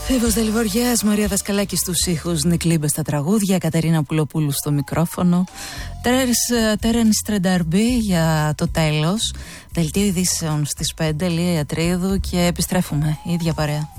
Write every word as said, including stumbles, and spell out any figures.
Φίβος Δελιβοριάς, Μαρία Δασκαλάκη στους ήχους, Νικλίμπε στα τραγούδια, Κατερίνα Πουλοπούλου στο μικρόφωνο, Τέρενς Τρενταρμπή για το τέλος. Δελτίο ειδήσεων στις πέντε, Λία Ιατρίδου, και επιστρέφουμε η ίδια παρέα.